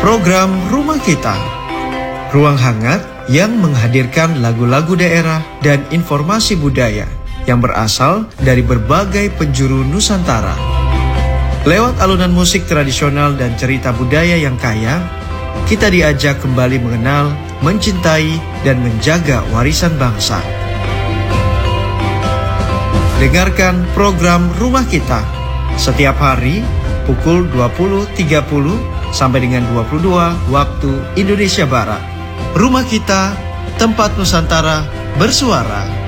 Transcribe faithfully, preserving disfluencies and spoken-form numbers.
Program Rumah Kita, ruang hangat yang menghadirkan lagu-lagu daerah dan informasi budaya yang berasal dari berbagai penjuru Nusantara. Lewat alunan musik tradisional dan cerita budaya yang kaya, kita diajak kembali mengenal, mencintai, dan menjaga warisan bangsa. Dengarkan program Rumah Kita setiap hari pukul dua puluh tiga puluh sampai dengan dua puluh dua waktu Indonesia Barat. Rumah Kita, tempat Nusantara bersuara.